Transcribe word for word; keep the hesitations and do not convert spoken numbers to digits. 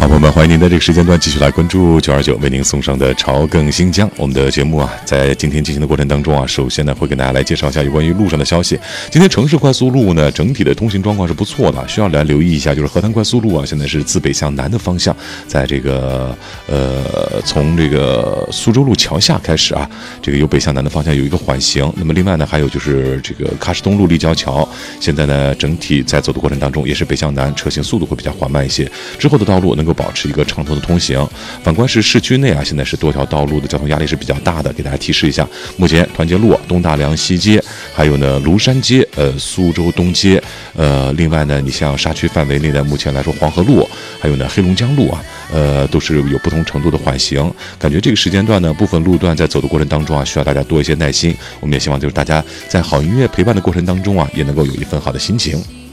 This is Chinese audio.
朋友们，欢迎您在这个时间段继续来关注九二九为您送上的潮更新疆。我们的节目啊，在今天进行的过程当中啊，首先呢会跟大家来介绍一下有关于路上的消息。今天城市快速路呢，整体的通行状况是不错的，需要来留意一下，就是河滩快速路啊，现在是自北向南的方向，在这个呃从这个苏州路桥下开始啊，这个由北向南的方向有一个缓行。那么另外呢，还有就是这个喀什东路立交桥，现在呢整体在走的过程当中也是北向南，车行速度会比较缓慢一些。之后的道路能够保持一个畅通的通行。反观是市区内啊，现在是多条道路的交通压力是比较大的，给大家提示一下。目前团结路、东大梁西街，还有呢庐山街、呃苏州东街，呃另外呢，你像沙区范围内的，目前来说黄河路，还有呢黑龙江路啊，呃都是有不同程度的缓行。感觉这个时间段呢，部分路段在走的过程当中啊，需要大家多一些耐心。我们也希望就是大家在好音乐陪伴的过程当中啊，也能够有一份好的心情。